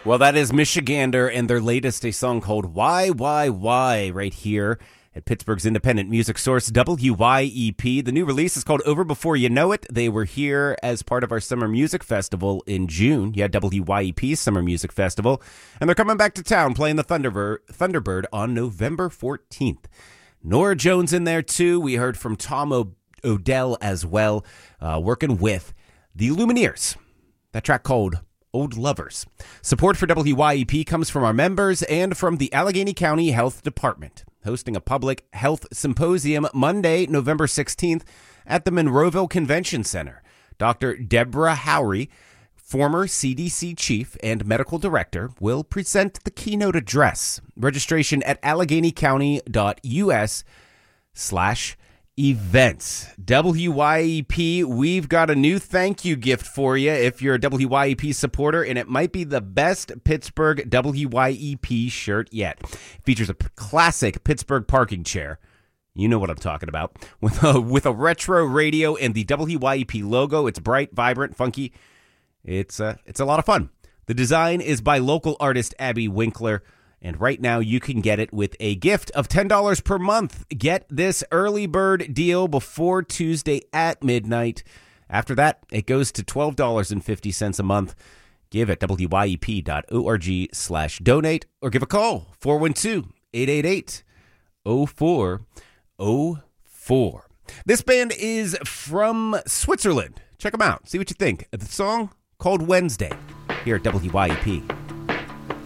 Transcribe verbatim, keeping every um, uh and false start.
Well, that is Michigander and their latest, a song called Why, Why, Why, right here at Pittsburgh's independent music source, W Y E P. The new release is called Over Before You Know It. They were here as part of our Summer Music Festival in June. Yeah, W Y E P's Summer Music Festival. And they're coming back to town playing the Thunderbird, Thunderbird on November fourteenth. Nora Jones in there, too. We heard from Tom o- Odell as well, uh, working with the Lumineers. That track called Old Lovers. Support for W Y E P comes from our members and from the Allegheny County Health Department, hosting a public health symposium Monday, November sixteenth at the Monroeville Convention Center. Doctor Deborah Howry, former C D C chief and medical director, will present the keynote address. Registration at alleghenycounty.us slash events. W Y E P, we've got a new thank you gift for you if you're a W Y E P supporter, and it might be the best Pittsburgh W Y E P shirt yet. It features a p- classic Pittsburgh parking chair. You know what I'm talking about. With a, with a retro radio and the W Y E P logo. It's bright, vibrant, funky. It's, uh, it's a lot of fun. The design is by local artist Abby Winkler. And right now, you can get it with a gift of ten dollars per month. Get this early bird deal before Tuesday at midnight. After that, it goes to twelve dollars and fifty cents a month. Give at W Y E P dot org slash donate or give a call, four one two, eight eight eight, zero four zero four. This band is from Switzerland. Check them out. See what you think. The song called Wednesday here at W Y E P.